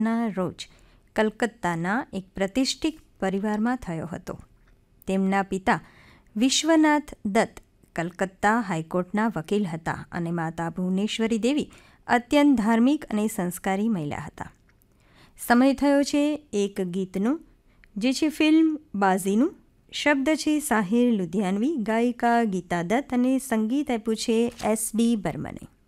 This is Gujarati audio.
ના રોજ કલકત્તાના એક પ્રતિષ્ઠિત પરિવારમાં થયો હતો. તેમના પિતા વિશ્વનાથ દત્ત કલકત્તા હાઈકોર્ટના વકીલ હતા અને માતા ભુવનેશ્વરી દેવી અત્યંત ધાર્મિક અને સંસ્કારી મહિલા હતા. સમય થયો છે એક ગીતનું, જે છે ફિલ્મ બાઝીનું. શબ્દ છે સાહિર લુધિયાનવી, ગાયિકા ગીતા દત્ત અને સંગીત આપ્યું છે S.D. બર્મને.